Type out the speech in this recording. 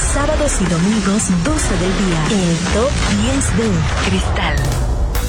sábados y domingos 12 del día. El Top 10 de Cristal.